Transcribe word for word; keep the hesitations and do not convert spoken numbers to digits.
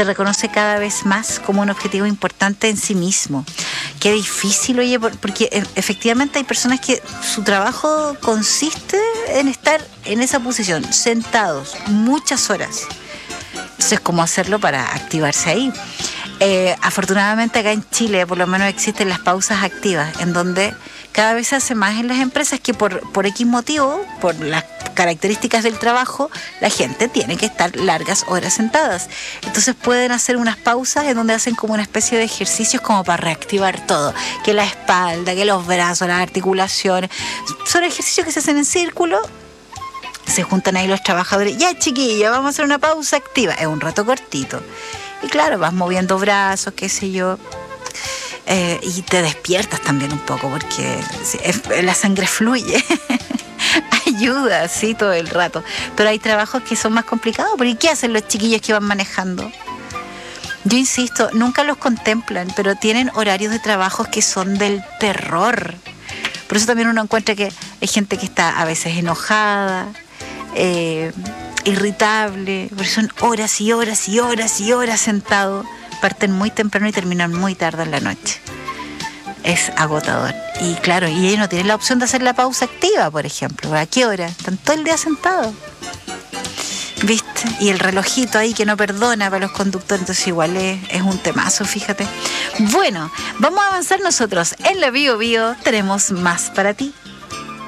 se reconoce cada vez más como un objetivo importante en sí mismo. Qué difícil, oye, porque efectivamente hay personas que su trabajo consiste en estar en esa posición, sentados muchas horas. Entonces, ¿cómo hacerlo para activarse ahí? Eh, afortunadamente acá en Chile por lo menos existen las pausas activas, en donde cada vez se hace más en las empresas que por, por X motivo, por las características del trabajo, la gente tiene que estar largas horas sentadas. Entonces pueden hacer unas pausas en donde hacen como una especie de ejercicios como para reactivar todo, que la espalda, que los brazos, las articulaciones. Son ejercicios que se hacen en círculo. Se juntan ahí los trabajadores. Ya, chiquilla, vamos a hacer una pausa activa. Es un rato cortito. Y claro, vas moviendo brazos, qué sé yo. Eh, y te despiertas también un poco porque la sangre fluye. Ayuda, sí, todo el rato. Pero hay trabajos que son más complicados. ¿Porque qué hacen los chiquillos que van manejando? Yo insisto, nunca los contemplan, pero tienen horarios de trabajos que son del terror. Por eso también uno encuentra que hay gente que está a veces enojada, eh, irritable, porque son horas y horas y horas y horas sentados. Parten muy temprano y terminan muy tarde en la noche. Es agotador. Y claro, y ellos no tienen la opción de hacer la pausa activa, por ejemplo. ¿A qué hora? Están todo el día sentados. ¿Viste? Y el relojito ahí que no perdona para los conductores, entonces igual es, es un temazo, fíjate. Bueno, vamos a avanzar nosotros. En la Bio Bio tenemos más para ti.